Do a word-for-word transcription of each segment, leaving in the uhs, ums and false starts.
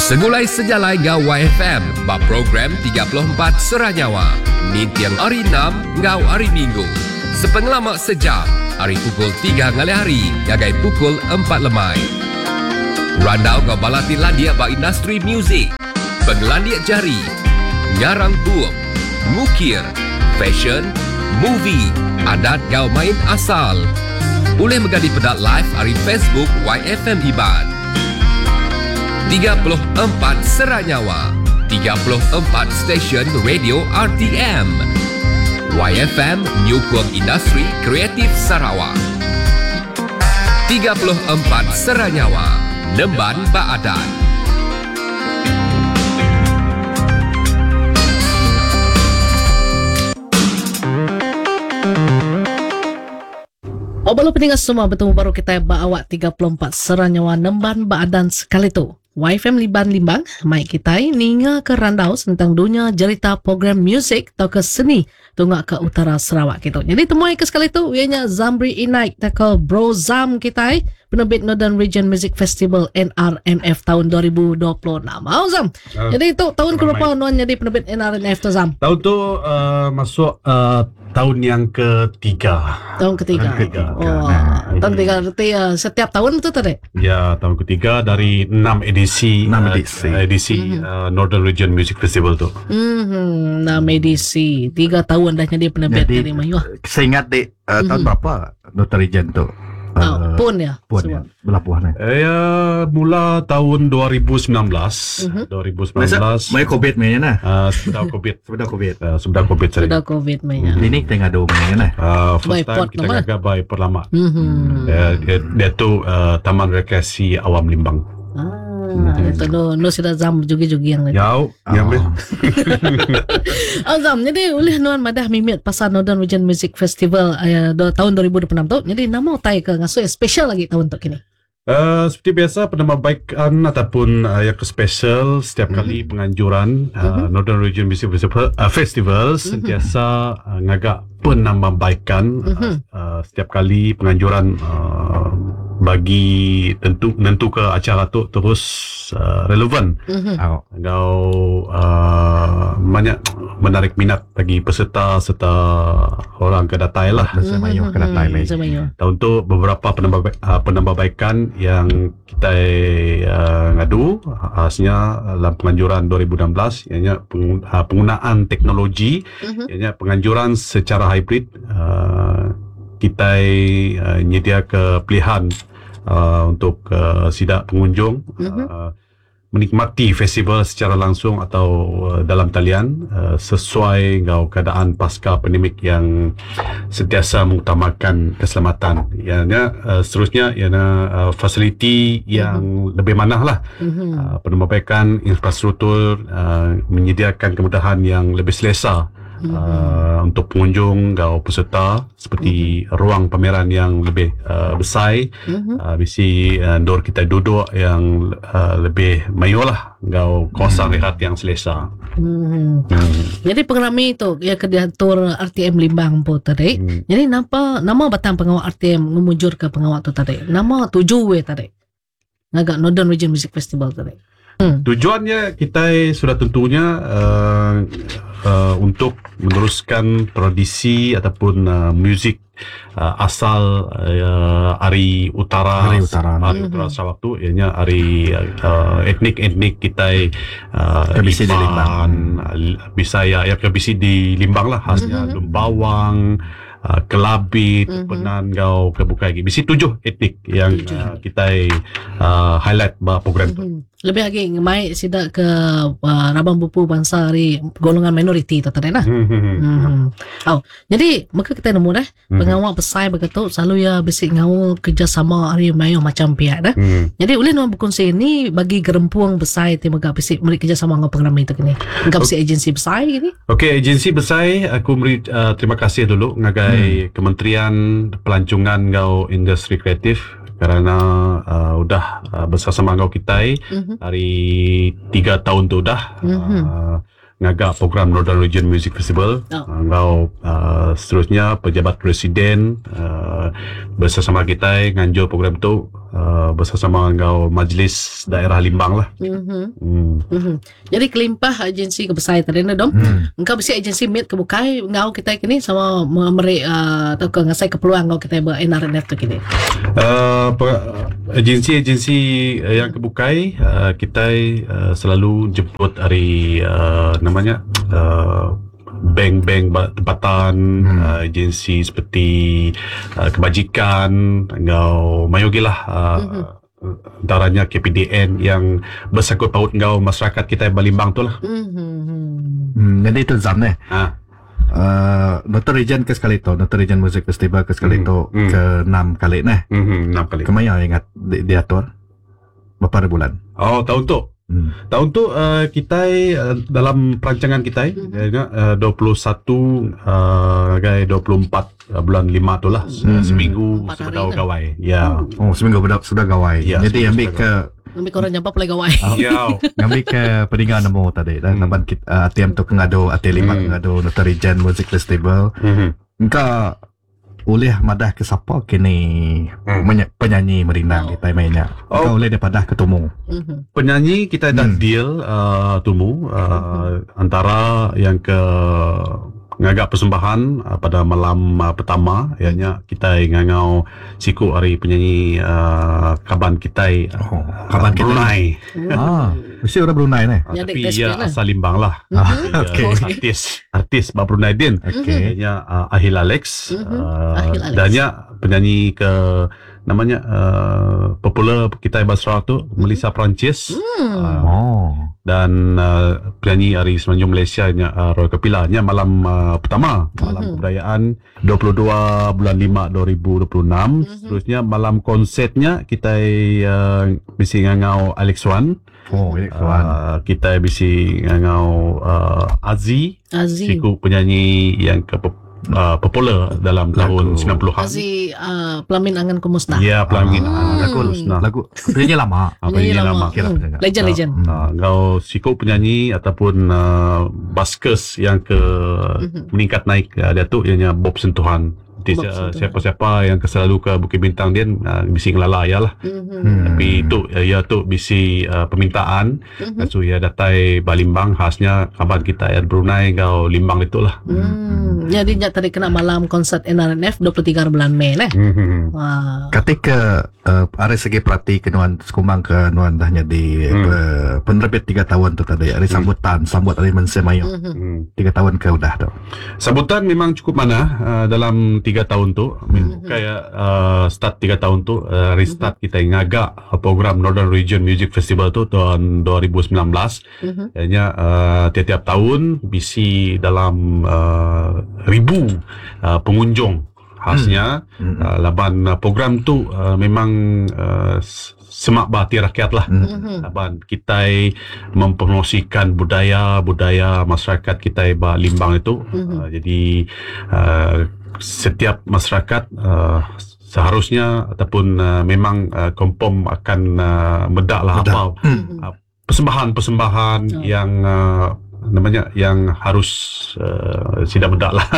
Segulai sejalai ngau Y F M, bak program tiga puluh empat Seranyawa. Ni tiang hari enam ngau hari Minggu. Sepengelamak sejam, hari pukul tiga ngali hari, gagai pukul empat lemai. Randau ngau balati landia bak industri muzik, penglandia jari, ngarang buuk, ngukir, fashion, movie, adat ngau main asal. Boleh menjadi pedat live hari Facebook Y F M Iban. tiga puluh empat Seranyawa, tiga puluh empat stesen radio R T M. Y F M Nyukung Industri Kreatif Sarawak. tiga puluh empat Seranyawa, Nemban Baadan. Oh, belum peninggal semua bertemu baru kita bawa tiga puluh empat Seranyawa Nemban Baadan sekali tu. Y F M Liban Limbang, mai kita ninga ke randau tentang dunia cerita program muzik atau ke seni tunggak ke utara Sarawak gitu. Jadi temui ke sekali tu ianya Zamri Inaik takal Bro Zam kita penerbit Northern Region Music Festival N R M F tahun dua ribu dua puluh enam. Oh Zam. Uh, jadi itu tahun berapa Nuan jadi penerbit N R M F tu Zam? Tahun tu uh, masuk uh, tahun yang ketiga. Tahun ketiga. Tahun ketiga. Oh, nah, tahun ketiga berarti uh, setiap tahun betul tadi? Ya, tahun ketiga dari enam edisi enam edisi, uh, edisi mm-hmm. uh, Northern Region Music Festival tu. Hmm, enam edisi. tiga tahun dah jadi penerbit dari Mayuah. Saya ingat dek uh, tahun mm-hmm. berapa Northern Region tu? Uh, pun ya. Pun ya. Belapuan eh. Ya, mula tahun dua ribu sembilan belas. Uh-huh. dua ribu sembilan belas. Mai COVID mainnya nah. Uh, sudah COVID. Sudah COVID. Uh, sudah COVID. Sudah COVID mainnya. Mm-hmm. Ini tengah ada mainnya nah. Uh, first time kita gagal by perlama. Mm-hmm. Uh, dia, dia tu uh, Taman Rekreasi Awam Limbang. Ah. Hmm. Itu no, no sudah Zam jugi-jugi yang lagi. Yau, oh. yang boleh. Oh Zam, jadi oleh Nuan madah mimit pasal Northern Region Music Festival uh, do, tahun dua ribu dua puluh enam tu. Jadi nama tai ke ngasuh special lagi tahun tu kini. Uh, seperti biasa penambahbaikan ataupun uh, yang ke special setiap mm-hmm. kali penganjuran uh, mm-hmm. Northern Region Music Festival, uh, Festival mm-hmm. sentiasa uh, ngagak penambahbaikan mm-hmm. uh, uh, setiap kali penganjuran uh, bagi tentu tentu ke acara tu terus uh, relevan. Mm-hmm. Kau uh, banyak menarik minat bagi peserta serta orang kedatai lah. Semayuh mm-hmm. kedatai. Tahun tu beberapa penambah uh, penambahbaikan yang kita uh, ngadu khasnya dalam penganjuran dua ribu enam belas ianya penggunaan teknologi, mm-hmm. ianya penganjuran secara hybrid. Uh, kita uh, nyedia ke pilihan Uh, untuk uh, sidak pengunjung uh-huh. uh, menikmati festival secara langsung atau uh, dalam talian uh, sesuai ngau keadaan pasca pandemik yang sentiasa mengutamakan keselamatan. Ianya uh, seterusnya ianya uh, fasiliti yang uh-huh. lebih manah lah. Uh-huh. Uh, penambahbaikan infrastruktur uh, menyediakan kemudahan yang lebih selesa Uh, untuk pengunjung atau peserta seperti uh-huh. ruang pameran yang lebih uh, besar, uh-huh. uh, bisi uh, dor kita duduk yang uh, lebih mayu lah, atau kawasan uh-huh. rehat yang selesa. Hmm. Hmm. Jadi pengerami itu ya kediatur R T M Limbang po tadi. Hmm. Jadi napa nama batang pengawal R T M memujur ke pengawal tu tadi? Nama tujuh we tadi. Ngagak Northern Region Music Festival tadi. Hmm. Tujuannya kita sudah tentunya uh, uh, untuk meneruskan tradisi ataupun uh, muzik uh, asal uh, Ari Utara Ari Utara, Ari Utara mm-hmm. Sarawak tu ianya Ari uh, etnik-etnik kita uh, K B C di Limbang, Bisaya ya K B C di Limbang lah khasnya mm-hmm. Lumbawang, Uh, Kelabit, mm-hmm. Penan, Gau, Kebukai. Bisi tujuh etnik yang uh, kita uh, highlight bah program tu. Mm-hmm. Lebih lagi mai sida ke uh, Rabang Bupu bangsa dari golongan minoriti tu tadi lah. Mm-hmm. Mm-hmm. Oh, jadi maka kita nemu dah mm-hmm. pengawal pesai begitu selalu ya bisik ngau kerjasama hari mayu macam pihak dah. Mm-hmm. Jadi boleh nuan berkongsi ni bagi gerempuang besai ti mega bisik meri kerjasama ngau program itu kini. Engkau bisik agensi besai gini. Okey, agensi besai aku beri uh, terima kasih dulu ngagai hmm. Kementerian Pelancongan Ngau Industri Kreatif kerana uh, udah uh, bersama ngau kita mm-hmm. dari tiga tahun tu dah mm-hmm. uh, ngagak program Northern Region Music Festival. Oh. Uh, ngau uh, seterusnya pejabat presiden uh, bersama kita nganjur program tu uh, bersama dengan majlis daerah Limbang lah. Mhm. Hmm. Mhm. Jadi kelimpah agensi kebesar tadi na dom. Hmm. Engkau besi agensi mit kebukai ngau kita kini sama memberi uh, atau ke ngasai kepeluang ngau kita ber N R N F tu kini. Uh, pe- agensi-agensi uh, yang kebukai uh, kita uh, selalu jemput hari uh, namanya uh, bank-bank ba- tempatan, Hmm. uh, agensi seperti uh, kebajikan, ngau mayogilah uh, Mhm. antaranya K P D N yang bersangkut paut ngau masyarakat kita yang Balimbang tu lah. Mhm. Hmm, jadi itu Zam eh. Ha. Uh, Noto Region ke sekali tu, Noto Region Music Festival ke sekali Hmm, tu hmm. ke enam kali neh. Mhm, enam kali. Kemana ingat di, diatur? Berapa bulan? Oh, tahun tu. Hmm. Tahun tu uh, kita uh, dalam perancangan kita Mhm. uh, dua puluh satu uh, gai dua puluh empat uh, bulan lima tu lah. Hmm. Seminggu Empat hari sudah lah. gawai. Ya. Oh, seminggu sudah sudah gawai. Ya, Jadi seminggu ambil sudah ke Ambil korang nyampak pelai gawai. Ya. ngambil ke peningan nemu tadi dah. Hmm. Naban kita uh, A T M tu ngado A T lima Hmm. ngado Noto Region Music Festival. Mhm. Engkau boleh madah ke siapa kini Hmm. menye- penyanyi merindang Oh. di mainnya. Oh. Engkau boleh daripada ketemu. Mhm. Penyanyi kita dah Hmm. deal uh, tumu uh, antara yang ke ngagak persembahan uh, pada malam uh, pertama ianya kita ngangau siku hari penyanyi uh, kaban kita Oh, uh, kaban kita. Brunei. Ah, mesti orang Brunei ni. Uh, Nyadik tapi tes ia lah. asal Limbang lah. Mhm. Okey. Uh, artis artis Bab Brunei Din. Okey. Ianya uh, Ahil Alex, Mhm. uh, Ahil Alex. dan ia penyanyi ke namanya uh, popular kita Basra tu Melissa Perancis. Hmm. Uh, Oh. dan uh, penyanyi hari Semenanjung Malaysia nya uh, Roy Kepila nya malam uh, pertama malam Mhm. kebudayaan dua puluh dua bulan lima dua ribu dua puluh enam. Mhm. Seterusnya malam konsertnya kita uh, bisi ngangau Alex Wan. Oh, ini kawan. Uh, kita bisi ngangau uh, Azi, Aziz. siku penyanyi yang ke uh, popular dalam Lagu. tahun sembilan puluhan. Aziz uh, pelamin angan kumusnah. Ya, pelangin Ah. lagu Lusna. Lagu penyanyi lama. Apa Penyanyi ini lama. lama? Kira Hmm. penyanyi. Legend, legend. Hmm. Uh, kau siku penyanyi ataupun uh, baskers yang ke Mhm. meningkat naik uh, dia tu ianya Bob Sentuhan. Jadi Bob uh, Sentuhan. siapa-siapa yang ke selalu ke Bukit Bintang dia uh, bisi ngelala ya lah. Mhm. Hmm. Tapi itu uh, ya tu bisi uh, permintaan. Mhm. So ya datai Balimbang khasnya kaban kita ya Brunei kau Limbang itulah. Hmm. Jadi nya tadi kena malam konsert N R N F dua puluh tiga bulan Mei nah. Hmm. Wah. Ketika uh, ada segi perhati kenuan sekumbang ke nuan dah jadi Hmm. uh, penerbit tiga tahun tu tadi hari sambutan sambut hari Mensemayu Mhm. Hmm. tiga tahun ke udah tu. Sambutan memang cukup mana uh, dalam tiga tahun tu. Mhm. Kayak uh, start tiga tahun tu uh, restart kita ngagak uh, program Northern Region Music Festival tu tahun dua ribu sembilan belas. Mhm. Ianya uh, tiap-tiap tahun bisi dalam uh, ribu uh, pengunjung khasnya. Hmm. Uh, laban uh, program tu uh, memang uh, s- semak bahati rakyat lah. Hmm. Mhm. Laban kita mempromosikan budaya-budaya masyarakat kita ba Limbang itu. Mhm. Uh, jadi uh, setiap masyarakat uh, seharusnya ataupun uh, memang uh, kompom akan uh, medak lah Medak. apa Mhm. persembahan-persembahan Oh. yang uh, namanya yang harus uh, tidak medak lah.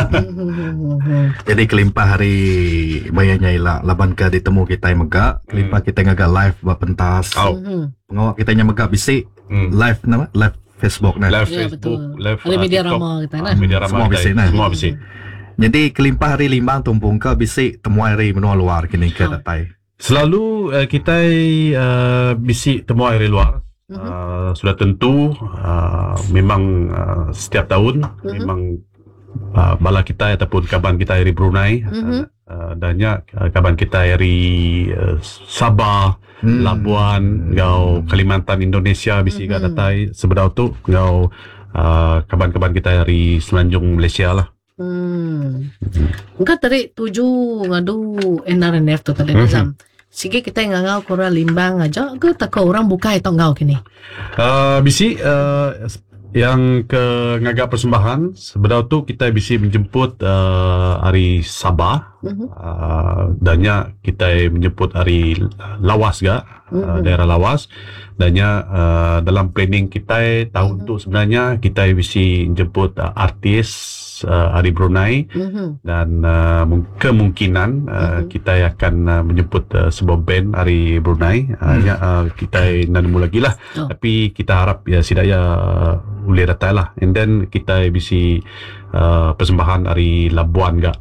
Mhm. Jadi kelimpah hari bayanya ila laban ke ditemu kita yang megak, kelimpah kita ngagak live buat pentas. Oh. Mhm. Pengawak kita yang megak bisik Hmm. live nama live Facebook nah. Live Ya, Facebook, betul. live Ada uh, media TikTok. rama kita Ah, nah. media rama Semua kita. bisik, nah. Semua bisik. Jadi kelimpah hari limbang tumpung ke bisik temuan hari menua luar kini ke Oh. datai. Selalu uh, kita uh, bisik temu dari luar. Mhm. Uh, sudah tentu uh, memang uh, setiap tahun Mhm. memang uh, bala kita ataupun kaban kita dari Brunei Mhm. uh, dannya uh, kaban kita dari uh, Sabah, Hmm. Labuan, ngau Kalimantan Indonesia bisi Mhm. ka datai sebenarnya tu ngau uh, kaban-kaban kita dari Semenanjung Malaysia lah. Hmm. Engkau tadi tuju ngadu N R N F tu tadi Mhm. Nazam. Sige kita ngangau korang Limbang aja ke tak orang buka itu ngau kini. Uh, bisi uh, yang ke ngagak persembahan sebenarnya tu kita bisi menjemput uh, hari Sabah. Mhm. Uh, dannya kita menjemput hari Lawas ga uh, Mhm. daerah Lawas dannya uh, dalam planning kita tahun Mhm. tu sebenarnya kita bisi jemput uh, artis uh, hari Brunei Mhm. dan uh, mung- kemungkinan uh, Mhm. kita akan uh, menjemput uh, sebuah band hari Brunei. Uh, ya, uh, kita nanti lagi lah. Oh. Tapi kita harap ya sidaya uh, boleh datang lah. And then kita bisa uh, persembahan hari Labuan gak.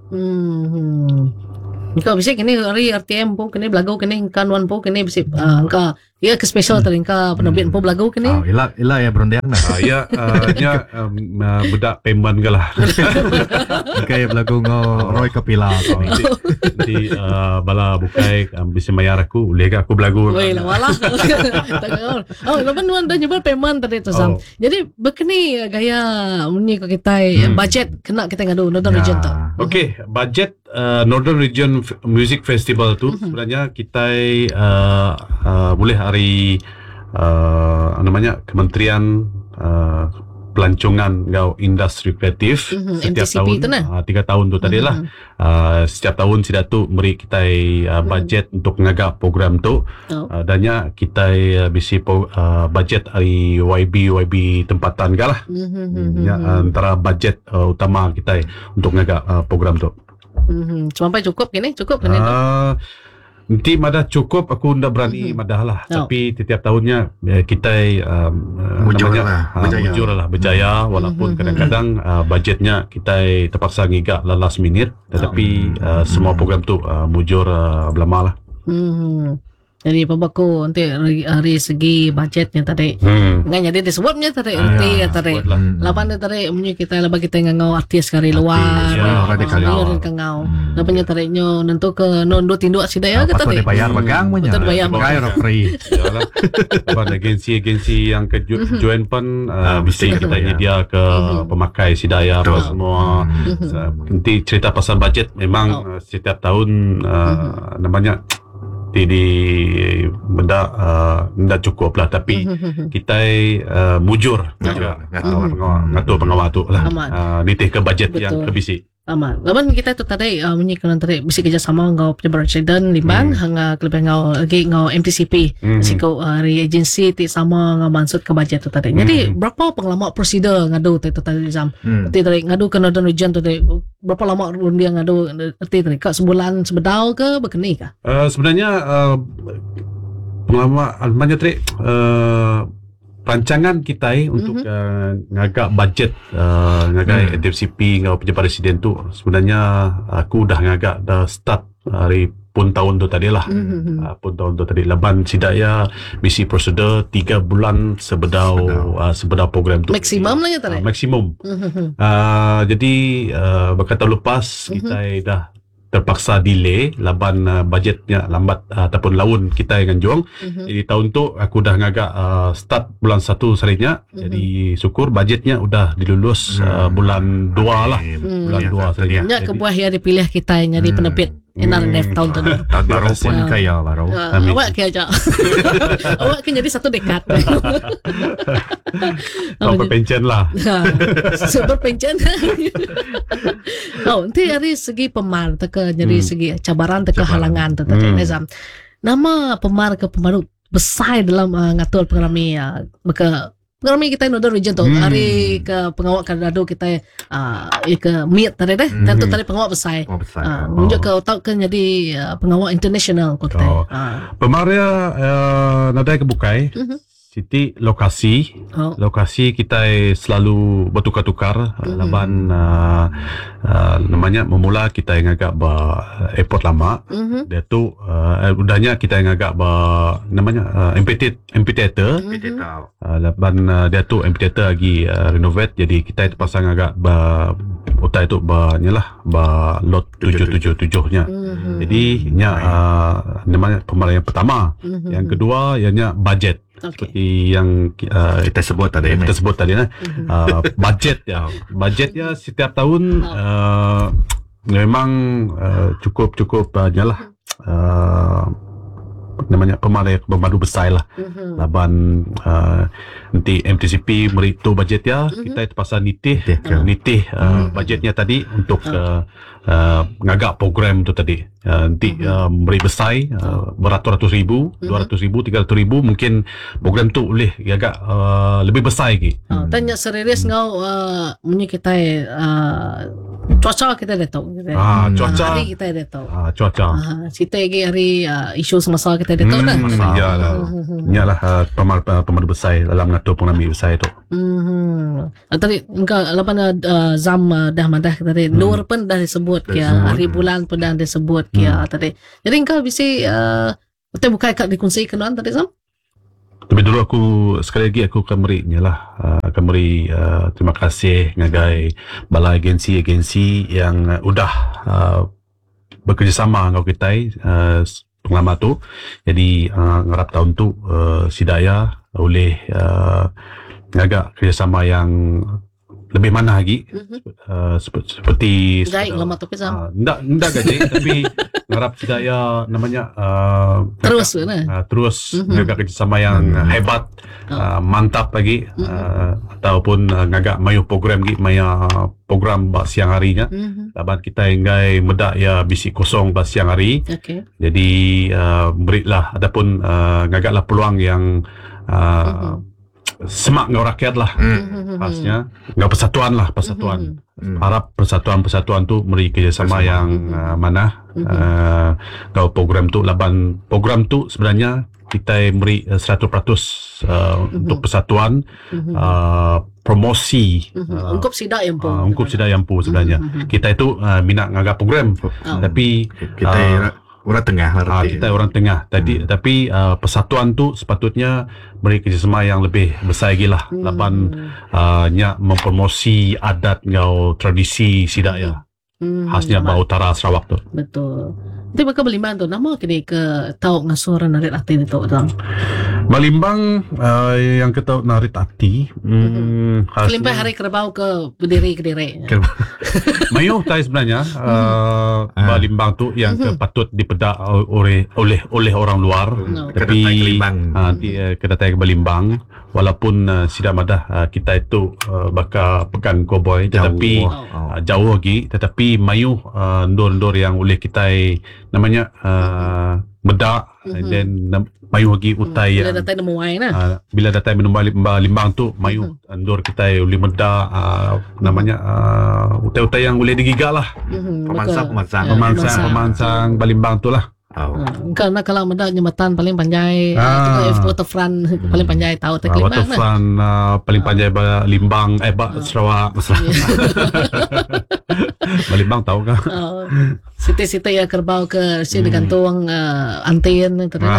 Hmm. Engkau bisa kini hari R T M pun kini belagu kini kan wan pun kini bisa uh, engkau ya ke special tadi engkau penerbit pun belagu kini. Ah, ila ila ya berondean nah. Uh, ya, uh, ya um, uh, budak payment ke lah. Kaya belagu ngo Roy Kapila. Oh, nanti, nanti uh, bala bukai um, bisa mayar aku, boleh ke aku belagu. Weh lah wala. Oh, laban wan dah nyebut payment tadi tu Sam. Oh. Jadi begini gaya bunyi ke kita hmm. budget kena kita ngadu Northern Region tu. Okey, budget uh, Northern Region F- Music Festival tu sebenarnya kita uh, uh, boleh hari uh, namanya Kementerian uh, Pelancongan Ngau Industri Kreatif Mhm, setiap M T C P tahun tu nah. uh, tiga tahun tu tadi lah. Uh, setiap tahun sida tu beri kita uh, budget untuk ngagak program tu. Oh. Uh, dannya kita uh, bisi po, uh, budget hari Y B Y B tempatan ke lah. Mhm. Ya, antara budget uh, utama kita untuk ngagak uh, program tu. Mhm. Sampai cukup kini, cukup kini. tu. Uh, nanti madah cukup aku ndak berani Mhm. madah lah. Oh. Tapi setiap tahunnya eh, kita um, uh, Mujur namanya, lah, uh, berjaya. mujur lah berjaya walaupun Mhm. kadang-kadang uh, budgetnya kita terpaksa ngigak lah last minute tetapi uh, semua program tu uh, mujur uh, belama lah. Hmm. Jadi pabaku nanti dari, dari segi budgetnya tadi. Hmm. Ngan jadi disebutnya tadi Ah, nanti ya, tadi. buat lah. Lapan dia tadi punya kita laba kita ngau artis kari luar. ya, orang dia kali Iya luar. dan kangau. Lapanya tadi nyo nentu ke nondo tindu asidaya ke Apa tu tadi. dia bayar bagang punya. Betul bayar Kaya ro free. Yalah. Buat agensi-agensi yang ke jo- join pun uh, Ah, mesti mesti kita bayar. nyedia ke Mhm. pemakai sidaya apa Betul. semua. Mhm. So, nanti cerita pasal budget memang Oh. uh, setiap tahun uh, namanya di, di benda uh, benda cukup lah tapi Mhm. kita uh, mujur Mujur, juga ngatur. uh, pengawal, ngatur pengawal tu lah Amat. uh, nitih ke budget yang Betul. kebisi. Aman. Laban kita tu tadi uh, bunyi kalau tadi bisa kerjasama ngau pejabat presiden limbang hanga kelebih ngau lagi ngau M T C P. Mhm. Siko uh, dari agensi ti sama ngau mansut ke budget tu tadi. Jadi Mhm. berapa pengalaman prosedur ngadu tu tadi Zam? Hmm. Erti tadi ngadu ke Northern Region tu tadi berapa lama dia ngadu erti tadi kak sebulan sebedau ke begini kah? Uh, sebenarnya uh, pengalaman namanya tadi uh, rancangan kita eh, untuk Mhm. uh, ngagak budget uh, ngagak Hmm. M T C P ngagak pejabat presiden tu sebenarnya aku dah ngagak dah start hari pun tahun tu tadi lah. Mhm. Uh, pun tahun tu tadi laban sidaya misi prosedur tiga bulan sebedau Sebedau. uh, sebedau program tu. Maksimum lah ya tadi. Uh, maksimum. Mhm. Uh, jadi uh, berkata lepas kita dah terpaksa delay laban uh, budgetnya lambat uh, ataupun laun kita dengan juang. Mhm. Jadi tahun tu aku dah ngagak uh, start bulan satu sarinya. Mhm. Jadi syukur budgetnya udah dilulus uh, Hmm. bulan dua lah. Hmm. Bulan Ya, dua tak sarinya. Nya Jadi, kebuah yang dipilih kita yang jadi Hmm. penerbit N R N F tahun tu. Tahun baru pun Ah. kaya baru. Uh, Amin. awak kaya aja. Awak kan jadi satu dekat. Sampai pension lah. Super pencen. Oh, nanti dari segi pemar, teka jadi Hmm. segi cabaran, teka Cabaran. halangan, teka Hmm. Nezam. Nama pemar ke pemaru besar dalam uh, ngatur pengerami uh, ke pengerami kita Northern Region tu. Hmm. Hari ke pengawak kadado kita uh, ya ke meet tadi deh. Hmm. Tentu tadi pengawak besar. Oh, besar. Uh, Oh. menunjuk ke otak kan jadi uh, pengawak international ko kita. Oh. Ah. Pemaria uh, nadai kebukai. Mhm. Siti lokasi Oh. lokasi kita selalu bertukar-tukar Mhm. mm-hmm. laban uh, uh, namanya memula kita yang agak ba airport lama Mhm. dia tu uh, udahnya kita yang agak ba namanya uh, amphitheater amphitheater Mhm. uh, laban uh, dia tu amphitheater lagi uh, renovate jadi kita terpaksa agak ba hotel itu ba nyalah ba lot tujuh tujuh tujuh nya Mhm. jadi nya uh, namanya pembayaran yang pertama Mhm. yang kedua ianya budget Okay. seperti yang uh, Kita sebut tadi yang ni. kita sebut tadi nah. Mhm. Uh, budget ya budget ya setiap tahun uh, memang uh, cukup cukup uh, nyalah uh, namanya pemalai pemadu besar lah. Mhm. Laban uh, nanti M T C P beri tu bajet ya, Mhm. kita terpaksa nitih Nitih ke? nitih uh, Mhm. bajetnya tadi untuk Ah. uh, uh, ngagak program tu tadi. Uh, nanti Mhm. uh, beri besar uh, beratus-ratus ribu, Mhm. dua ratus ribu, tiga ratus ribu, mungkin program tu boleh agak uh, lebih besar lagi. Oh, Hmm. tanya serius ngau uh, munyi kita uh, cuaca kita dah tahu. Kita. Ah, Hmm. cuaca, Hari kita dah tahu. ah, cuaca. Ah, kita lagi hari uh, isu semasa kita dah tahu dah. Hmm, ya lah. Mhm. Ialah uh, pemal, pemadu besar dalam mengatur pengambil besar itu. Hmm. Ah, tadi engkau lapan uh, zam uh, dah madah tadi. Hmm. Nur pun dah disebut Dah kia, disebut. hari bulan pun dah disebut kia tadi. Jadi engkau bisa uh, kita buka kat dikongsi kenalan tadi Zam? Tapi dulu aku sekali lagi aku akan beri ni lah uh, akan beri uh, terima kasih ngagai bala agensi-agensi yang uh, udah uh, bekerjasama dengan kita uh, pengalaman tu. Jadi uh, ngarap tahun tu uh, Sidaya oleh uh, ngagak kerjasama yang lebih mana lagi Mhm. uh, seperti, seperti Gaik lama tu Zam. uh, ndak ndak gaji tapi ngarap Sidaya namanya uh, Terus mana? uh, terus Mhm. ngagak kerjasama yang Hmm. hebat, Oh. uh, mantap lagi, Mhm. uh, ataupun uh, ngagak mayu program lagi, maya program bak siang harinya. Mhm. Laban kita inggai medak ya bisi kosong bak siang hari. Okey. Jadi uh, berilah ataupun uh, ngagaklah peluang yang uh, Mhm. semak ngau rakyat lah. Mhm. Khasnya ngau persatuan lah, persatuan. Hmm. Harap persatuan-persatuan tu beri kerjasama Bersama. yang Mhm. uh, mana Mhm. uh, kalau program tu laban program tu sebenarnya kita beri uh, seratus peratus uh, Mhm. untuk persatuan, Mhm. uh, promosi Mhm. uh, Ungkup sidak yang pun. uh, ungkup sidak yampu sebenarnya. Mhm. Kita itu uh, minat ngagak program Oh. tapi Kita Ah. orang, orang tengah lah. uh, reti. kita orang tengah tadi Hmm. tapi uh, persatuan tu sepatutnya beri kerjasama yang lebih besar lagi lah. Mhm. Laban uh, nya mempromosi adat ngau tradisi sidak ya. Mhm. Khasnya Nampak? Bau Utara Sarawak tu. Betul. Nanti bakal beliman tu nama kini ke tahu ngasuran narik hati itu Zam. Malimbang uh, yang kita narik hati. Hmm, Kelimpai hari kerbau ke berdiri kediri. Mayu tai sebenarnya uh, Ah. Malimbang tu yang Mhm. ke patut dipedak oleh oleh oleh orang luar. No. Tapi Kedatangan ke Limbang. uh, di, uh, kedatangan ke Balimbang walaupun uh, sidak madah uh, kita itu uh, bakal pekan cowboy tetapi Jauh. Oh. uh, jauh lagi tetapi mayu uh, ndor-ndor yang oleh kita namanya uh, bedak Mhm. and then nam- mayu lagi utai Bila yang datang nemu wine lah. Uh, bila datang minum balik limbang tu mayu Mhm. andor kita boleh medak uh, namanya uh, utai-utai yang boleh digigak lah Mhm. Pemansang, Maka- pemansang. Ya, pemansang pemansang. pemansang balimbang tu lah. Oh. Ah, Karena kalau mendak nyematan paling panjai, Ah. ah. waterfront paling panjai tahu tak Uh, kelimpan lah. waterfront uh, paling panjang ba limbang eh ba Ah. Sarawak balimbang tahu kan. Oh, siti-siti yang kerbau ke sini Hmm. gantung uh, anten itu dah.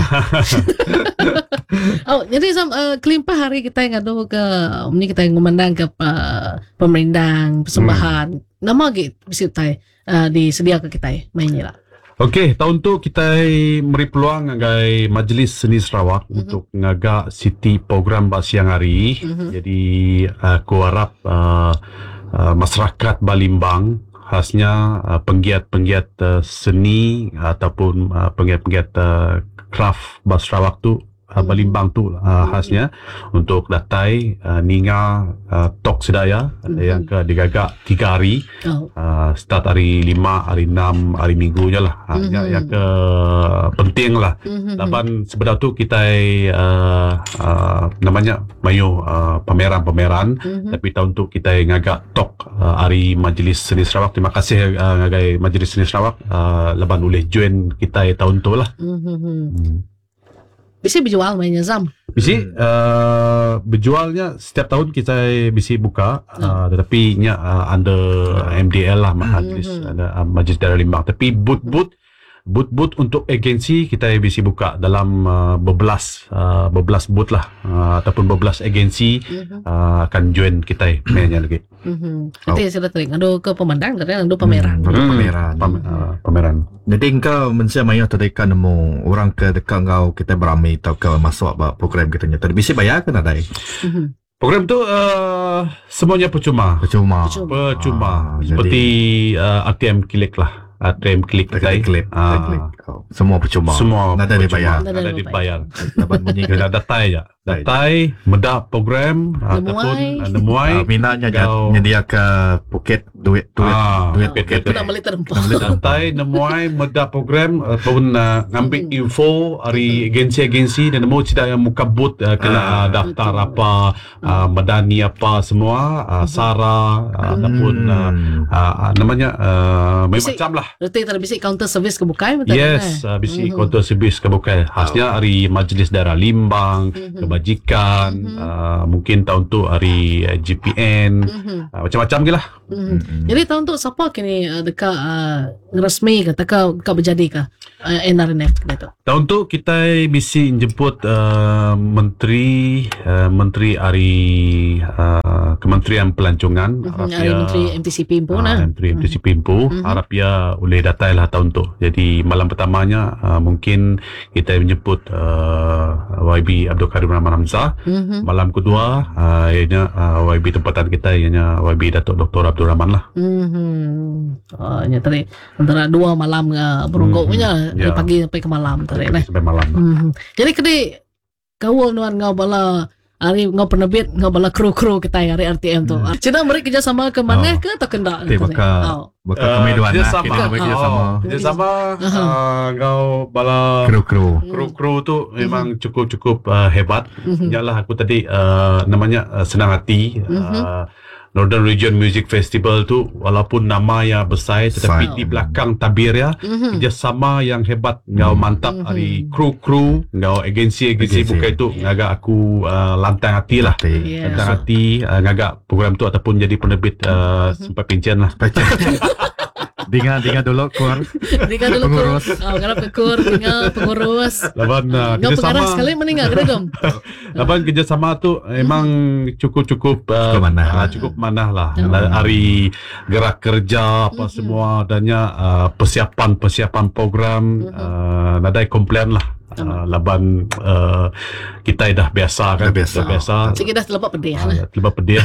Oh, jadi Sam, uh, kelimpah hari kita yang ngadu ke ini kita yang memandang ke uh, pemerintah persembahan. Nama gitu bisa tai uh, disedia ke kita mainnya lah. Okey, tahun tu kita beri peluang ngagai Majlis Seni Sarawak Mhm. untuk ngagak City program ba siang hari. Mhm. Jadi aku harap uh, uh, masyarakat Balimbang khasnya uh, penggiat-penggiat uh, seni ataupun uh, penggiat-penggiat uh, craft ba Sarawak tu uh, Balimbang tu uh, khasnya untuk datai uh, ninga uh, tok sedaya Mhm. yang ke digagak tiga hari. Oh. Uh, start hari lima, hari enam, hari minggunya lah. Uh, Mhm. yang, yang ke penting lah. Mhm. Laban sebenarnya tu kita uh, uh, namanya mayu uh, pameran-pameran. Mhm. Tapi tahun tu kita ngagak tok uh, hari Majlis Seni Sarawak. Terima kasih uh, ngagai Majlis Seni Sarawak. Uh, laban boleh join kita tahun tu lah. Mhm. Hmm. Bisa berjual mainnya Zam. Bisi Hmm. uh, berjualnya setiap tahun kita bisi buka uh, tetapi nya uh, under M D L lah majlis Mhm. ada uh, Majlis Daerah Limbang tapi booth-booth booth-booth untuk agensi kita bisi buka dalam uh, berbelas uh, berbelas booth lah uh, ataupun berbelas agensi Mhm. uh, akan join kita mainnya lagi. Mhm. Nanti saya tering ngadu ke pemandang tadi ngadu pameran. Hmm, ada Hmm. pameran. Pam- uh, pameran. Jadi engkau mensia maya tadi kan nemu orang ke dekat engkau kita beramai atau ke masuk apa program kita nya. Tadi bisa bayar kan ada? Mhm. Program tu uh, semuanya percuma. Percuma. Percuma. Percuma. Ah, Seperti uh, A T M klik lah. A T M klik Kita kita. klik, kita Ah, klik. kau. Semua percuma. Semua Nada dia bayar. Nada Nada dia dibayar. Dapat bunyi Kena datai je. Datai, medap program ataupun uh, nemuai. Uh, Minanya Kau- menyediakan poket duit duit Ah, duit okey, poket. okey. Nak balik terempah. Datai, nemuai, medap program ataupun uh, ngambil Hmm. info dari agensi-agensi dan nemu tidak yang muka but uh, kena Ah, uh, daftar betul. apa, uh, medani apa semua, uh, SARA uh, ataupun uh, uh, namanya uh, Bisik. macam lah. Berarti tadi bisik counter service ke bukai betul? Yes, uh, bisi Mhm. kontor sibis kebukai. Khasnya hari Majlis Daerah Limbang, Mhm. kebajikan, Mhm. uh, mungkin tahun tu hari uh, G P N, Mhm. uh, macam-macam ke lah. Mhm. Mm-mm. Jadi tahun tu siapa kini uh, dekat uh, resmi ke dekat dekat berjadi ke uh, N R N F gitu. Tahun tu kita bisi jemput uh, menteri uh, menteri hari uh, Kementerian Pelancongan. Mhm. Harap Hari ia- Menteri M T C P Impu Ah, nah. Menteri M T C Pimpu. Mhm. Harap ia boleh datai lah tahun tu. Jadi malam pertamanya uh, mungkin kita menjemput uh, Y B Abdul Karim Rahman Hamzah. Mhm. Malam kedua uh, ianya uh, Y B tempatan kita ianya Y B Datuk Doktor Abdul Rahman lah. Mhm. Oh, nya tadi antara dua malam uh, berungguk Mhm. punya dari Ya. pagi sampai ke malam tadi nah. Sampai malam lah. Mhm. Jadi kedi kau nuan ngau bala hari ngau penerbit ngau bala kru-kru kita hari R T M tu. Hmm. Cina mereka kerjasama ke mana Oh. ke atau kena? Okey, bakal Oh. bakal kemeduan lah. kerjasama. Kita nak kerjasama. Oh, kerjasama. Aha. Uh, kau bala Kru-kru. kru-kru tu memang cukup-cukup uh, hebat. Mhm. Yalah aku tadi uh, namanya uh, Senang Hati. Mhm. Uh, Northern Region Music Festival tu walaupun nama yang besar tetapi Besar. di belakang tabir ya Mhm. kerjasama yang hebat ngau Hmm. mantap Mhm. hari kru-kru ngau agensi-agensi Agensi. bukan itu ngaga aku uh, lantang hati lah. Hati. Yeah. Lantang hati uh, ngaga program tu ataupun jadi penerbit uh, Mhm. sempat pincen lah. Dengar dengar dulu kur. Tinggal dulu Pengurus. kur. Oh, kalau pekur tinggal pengurus. Laban uh, Ngau pengarah kerjasama sekali meninggal kena dom. Laban kerjasama tu memang cukup-cukup uh, Cukup manah lah. uh, cukup manah lah. Hmm. Hari gerak kerja apa Mhm. semua adanya uh, persiapan-persiapan program Mhm. uh, nadai komplain lah. Uh, laban uh, kita dah biasa kan. Dah biasa. Dah biasa. Sikit dah terlepas pedih lah. Uh, Terlepas pedih.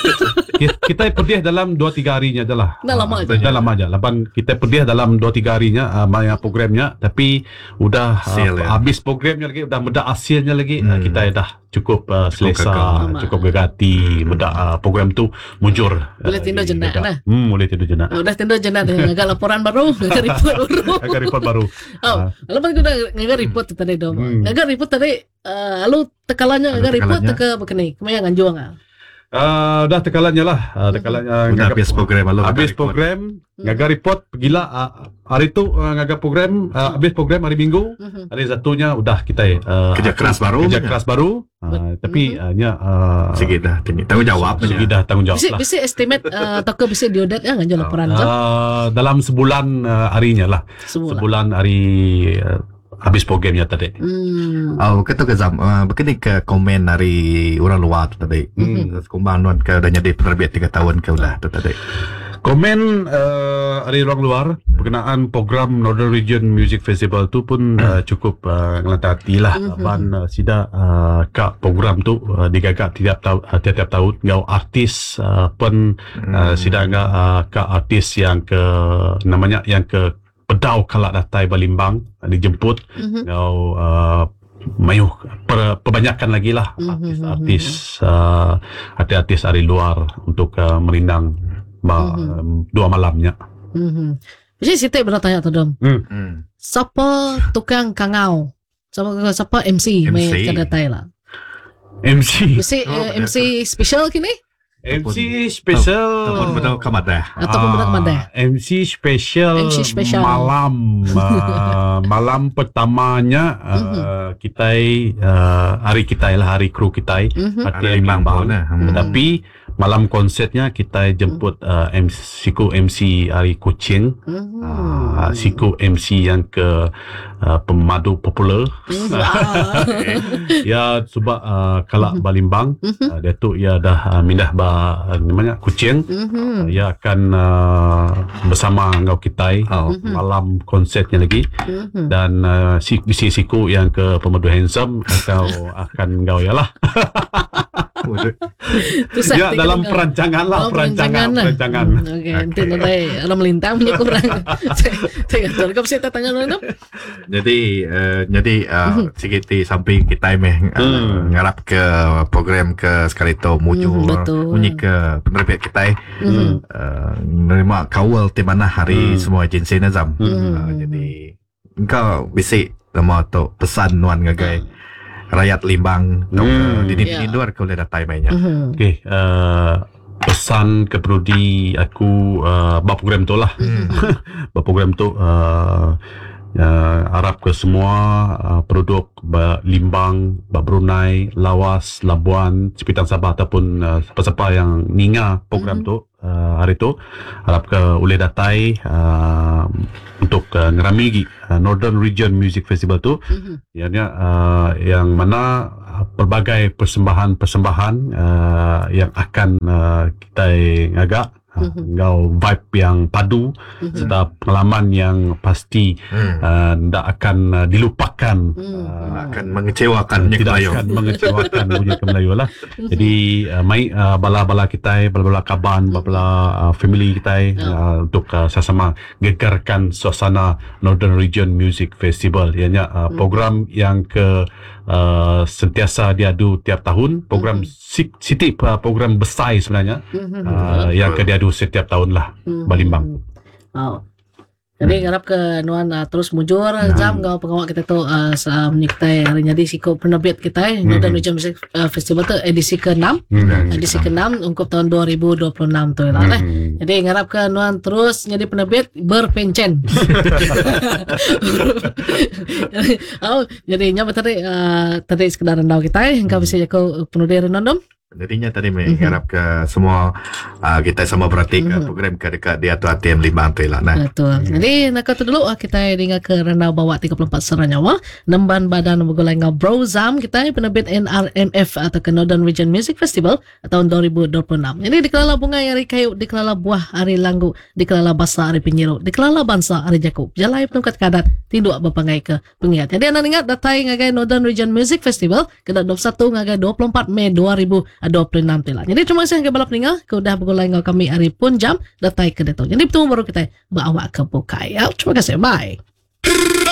Ki- kita pedih dalam dua tiga harinya je lah. Dah lama Ah, je. Dah lama je. Laban kita pedih dalam dua tiga harinya uh, maya programnya tapi udah Hasil, uh, ya. habis programnya lagi udah medak hasilnya lagi uh, Hmm. kita dah cukup uh, Cukup selesa, gagal. cukup gegati medak uh, program tu mujur. Boleh uh, tindu di- jenak dekat. lah. Hmm, boleh tindu jenak. Oh, dah tindu jenat agak laporan baru, agak report baru. Agak report baru. Oh, Ah. lepas tu dah agak report tu tadi dom. Hmm. Agak report tadi uh, lalu tekalannya Lalu agak report tekalannya. teka begini. Kemaya nganjuang ah. Uh, dah tekalannya lah. Uh, tekalannya Udah ngagap- habis program lalu. habis report. program Hmm. ngaga report pergilah uh, hari tu uh, ngaga program uh, habis program hari Minggu. Mhm. Hari satunya udah kita uh, Kerja keras baru. kerja keras baru uh, Bet- tapi Mhm. uh, nya uh, Sikit dah. Tinggi. Tanggungjawab. segi dah tanggungjawab Bisa lah. bisa estimate uh, toko bisa diodat ya nganjuang laporan tu Uh, dalam sebulan uh, harinya lah. semula. Sebulan hari uh, habis programnya tadi. Hmm. Oh, kita ke zam, uh, begini ke komen dari orang luar tu tadi. Hmm. Kumbang nuan ke udah jadi penerbit tiga tahun ke udah tu tadi. Komen uh, dari orang luar berkenaan program Northern Region Music Festival tu pun uh, cukup uh, ngelantar hati lah. Mhm. Ban uh, sida uh, kak program tu uh, digagak tiap tahun uh, tiap-tiap tahun ngau artis uh, pun uh, sida ngak uh, kak artis yang ke namanya yang ke pedau kalak datai Balimbang uh, dijemput Mhm. ngau uh, mayuh per, perbanyakan lagi lah Mhm, artis-artis uh, artis-artis dari luar untuk uh, merindang ba, Mhm. um, dua malamnya. Mhm. Jadi Siti pernah tanya tu dom. Hmm. Siapa tukang kangau? Siapa siapa M C M C. mai kadatai lah. M C Mesti Oh, uh, M C special kini M C special Ataupun betul kamadah. ataupun budak madah. M C special M C special. malam uh, malam pertamanya uh, kita uh, hari kita lah hari kru kita Mhm. hati Ada limbang Limbang. pun lah. Hmm. Tapi malam konsertnya kita jemput uh, M C siku M C hari Kuching. Mhm. Uh, siku M C yang ke uh, pemadu popular. Mhm. Ah. Ya sebab uh, kalak Balimbang Mhm. uh, dia tu ia dah uh, mindah ba uh, namanya Kuching. Uh, Mhm. ia akan uh, bersama ngau kita Oh. Mhm. malam konsertnya lagi Mhm. dan uh, si si siku yang ke pemadu handsome kau akan ngau ya lah. Tu saya Ya, tinggal- dalam perancangan lah, Oh, perancangan, lah. perancangan. Hmm, Okey, nanti nanti alam melintang punya kurang. Saya saya tahu kau saya tanya dulu. Jadi uh, jadi uh, sikit di samping kita meh uh, Hmm. ngarap ke program ke sekali tu mujur Hmm, betul. bunyi ke penerbit kita Mhm. uh, menerima kawal di mana hari Hmm. semua agensi Nazam. Hmm. Uh, jadi engkau bisik nama tu pesan nuan ngagai rakyat Limbang tau Hmm. ke di Ya. di luar kau lihat datai mainnya. Mhm. Okey, uh, pesan ke prodi aku uh, bab program tu lah. Mhm. Bab program tu uh, uh, harap ke semua uh, produk ba Limbang, ba Brunei, Lawas, Labuan, Sepitang Sabah ataupun uh, siapa-siapa yang ninga program Mhm. tu uh, hari tu harap ke boleh datai uh, untuk uh, ngerami lagi uh, Northern Region Music Festival tu. Mhm. Ianya uh, yang mana uh, pelbagai persembahan-persembahan uh, yang akan uh, kita ngagak uh, Mhm. ngau vibe yang padu Mhm. serta pengalaman yang pasti Hmm. uh, tidak akan uh, dilupakan, Hmm. uh, Akan mengecewakan punya tidak Melayu. akan mengecewakan punya ke Melayu lah. Jadi uh, mai uh, bala-bala kita, bala-bala kaban, bala-bala uh, family kita uh, untuk uh, sama-sama gegarkan suasana Northern Region Music Festival. Ianya uh, program yang ke uh, sentiasa diadu tiap tahun, program si- siti uh, program besar sebenarnya Mhm. uh, yang ke diadu setiap tahun lah. Mhm. Balimbang. Oh. Jadi ngarap ke nuan uh, terus mujur jam kau pengawal kita tu uh, sa menyertai hari jadi siko penerbit kita eh, Northern Region Music uh, Festival tu edisi ke-enam. Hmm. Edisi ke-enam untuk tahun dua ribu dua puluh enam tu lah. Eh. Hmm. Jadi ngarap ke nuan terus jadi penerbit berpencen. Oh, jadi nya tadi uh, tadi sekedar rendau kita eh engkau bisa kau penuh dari nondom. Jadinya tadi mengharap ke semua uh, kita sama berarti ke program ke dekat di atau A T M Limbang tu lah. Nah. Betul. Jadi nak kata dulu ah, kita dengar ke rendau bawa tiga puluh empat Seranyawa Nemban Badan Bergulai Ngau Brozam kita penerbit N R M F atau ke Northern Region Music Festival tahun dua ribu dua puluh enam. Jadi dikelala bunga hari kayu, dikelala buah hari langgu, dikelala basa hari penyiru, dikelala bangsa hari jakub. Jalai penungkat kadat tinduk berpangai ke pengingat. Jadi anda ingat datai ngagai Northern Region Music Festival ke dua puluh satu ngagai dua puluh empat Mei dua ribu dua puluh enam tu lah. Jadi terima kasih kepada pendengar ke udah bergulai ngau kami hari pun jam datai ke detu. Jadi bertemu baru kita bawa ke bukai. Ya, terima kasih. Bye.